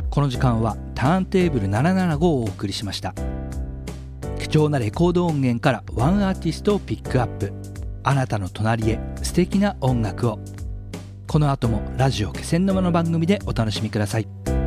この時間はターンテーブル775をお送りしました。貴重なレコード音源からワンアーティストをピックアップ。あなたの隣へ素敵な音楽を。この後もラジオ気仙沼の番組でお楽しみください。